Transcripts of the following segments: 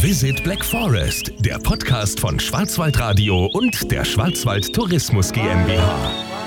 Visit Black Forest, der Podcast von Schwarzwaldradio und der Schwarzwald Tourismus GmbH.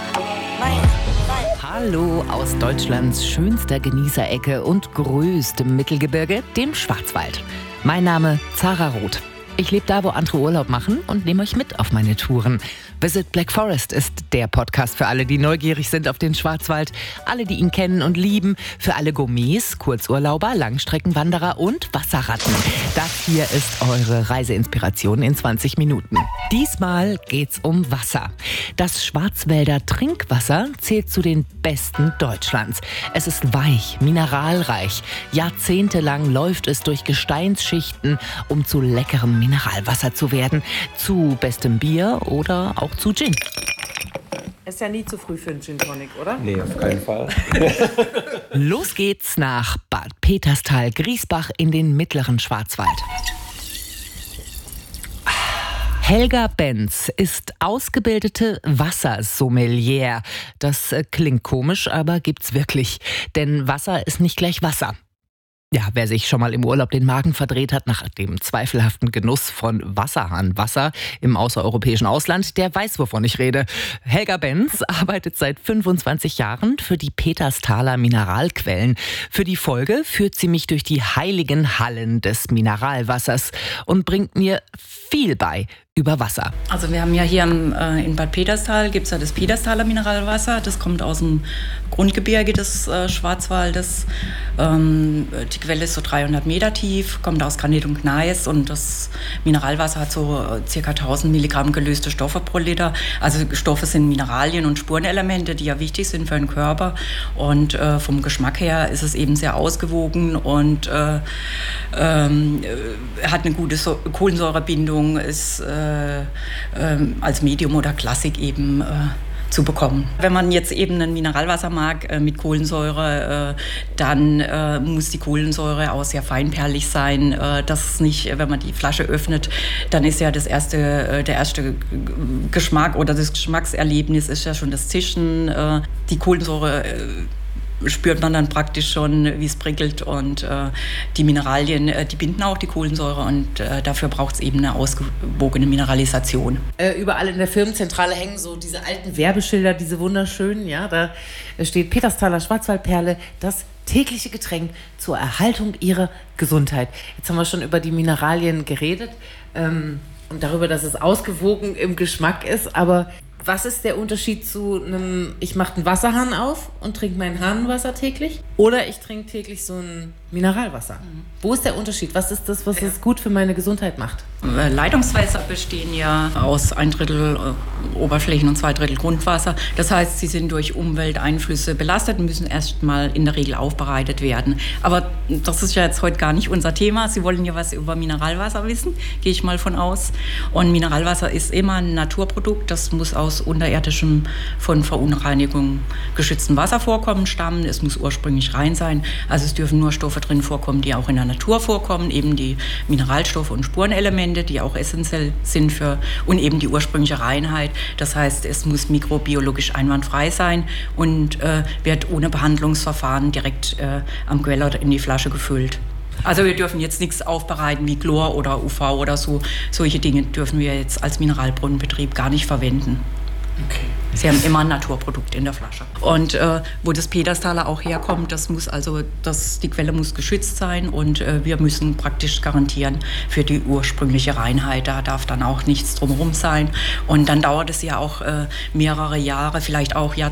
Hallo aus Deutschlands schönster Genießerecke und größtem Mittelgebirge, dem Schwarzwald. Mein Name Zara Roth. Ich lebe da, wo andere Urlaub machen und nehme euch mit auf meine Touren. Visit Black Forest ist der Podcast für alle, die neugierig sind auf den Schwarzwald, alle, die ihn kennen und lieben, für alle Gourmets, Kurzurlauber, Langstreckenwanderer und Wasserratten. Das hier ist eure Reiseinspiration in 20 Minuten. Diesmal geht's um Wasser. Das Schwarzwälder Trinkwasser zählt zu den besten Deutschlands. Es ist weich, mineralreich. Jahrzehntelang läuft es durch Gesteinsschichten, um zu leckerem Mineralwasser zu werden. Zu bestem Bier oder auch zu Gin. Ist ja nie zu früh für einen Gin Tonic, oder? Nee, auf keinen Fall. Los geht's nach Bad Peterstal-Griesbach in den mittleren Schwarzwald. Helga Benz ist ausgebildete Wassersommelier. Das klingt komisch, aber gibt's wirklich. Denn Wasser ist nicht gleich Wasser. Ja, wer sich schon mal im Urlaub den Magen verdreht hat nach dem zweifelhaften Genuss von Wasserhahnwasser im außereuropäischen Ausland, der weiß, wovon ich rede. Helga Benz arbeitet seit 25 Jahren für die Peterstaler Mineralquellen. Für die Folge führt sie mich durch die heiligen Hallen des Mineralwassers und bringt mir viel bei über Wasser. Also wir haben ja hier in Bad Peterstal, gibt es ja das Peterstaler Mineralwasser. Das kommt aus dem Grundgebirge des Schwarzwaldes. Die Quelle ist so 300 Meter tief, kommt aus Granit und Gneis und das Mineralwasser hat so ca. 1000 Milligramm gelöste Stoffe pro Liter. Also Stoffe sind Mineralien und Spurenelemente, die ja wichtig sind für den Körper. Und vom Geschmack her ist es eben sehr ausgewogen und hat eine gute Kohlensäurebindung, ist als Medium oder Klassik eben zu bekommen. Wenn man jetzt eben ein Mineralwasser mag mit Kohlensäure, dann muss die Kohlensäure auch sehr feinperlig sein. Das nicht, wenn man die Flasche öffnet, dann ist ja der erste Geschmack oder das Geschmackserlebnis ist ja schon das Zischen. Die Kohlensäure spürt man dann praktisch schon, wie es prickelt und die Mineralien, die binden auch die Kohlensäure und dafür braucht es eben eine ausgewogene Mineralisation. Überall in der Firmenzentrale hängen so diese alten Werbeschilder, diese wunderschönen, ja, da steht Peterstaler Schwarzwaldperle, das tägliche Getränk zur Erhaltung ihrer Gesundheit. Jetzt haben wir schon über die Mineralien geredet und darüber, dass es ausgewogen im Geschmack ist, aber was ist der Unterschied zu einem, ich mache einen Wasserhahn auf und trinke mein Hahnenwasser täglich oder ich trinke täglich so ein Mineralwasser? Wo ist der Unterschied? Was ist das, was es gut für meine Gesundheit macht? Leitungswässer bestehen ja aus 1/3 Oberflächen- und 2/3 Grundwasser. Das heißt, sie sind durch Umwelteinflüsse belastet und müssen erst mal in der Regel aufbereitet werden. Aber das ist ja jetzt heute gar nicht unser Thema. Sie wollen ja was über Mineralwasser wissen, gehe ich mal von aus. Und Mineralwasser ist immer ein Naturprodukt. Das muss aus unterirdischem, von Verunreinigung geschütztem Wasservorkommen stammen. Es muss ursprünglich rein sein. Also es dürfen nur Stoffe drin vorkommen, die auch in der Natur vorkommen. Eben die Mineralstoffe und Spurenelemente, die auch essentiell sind und eben die ursprüngliche Reinheit. Das heißt, es muss mikrobiologisch einwandfrei sein und wird ohne Behandlungsverfahren direkt am Quell oder in die Flasche gefüllt. Also wir dürfen jetzt nichts aufbereiten wie Chlor oder UV oder so. Solche Dinge dürfen wir jetzt als Mineralbrunnenbetrieb gar nicht verwenden. Okay. Sie haben immer ein Naturprodukt in der Flasche. Und wo das Peterstaler auch herkommt, die Quelle muss geschützt sein und wir müssen praktisch garantieren für die ursprüngliche Reinheit. Da darf dann auch nichts drumherum sein. Und dann dauert es ja auch mehrere Jahre, vielleicht auch Jahrzehnte,